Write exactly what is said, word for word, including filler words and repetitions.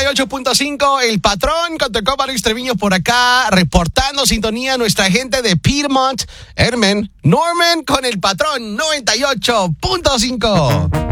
y ocho punto cinco, El Patrón, con Tocoba Luis Treviño por acá, reportando sintonía nuestra gente de Piedmont, Herman, Norman con El Patrón, noventa y ocho punto cinco.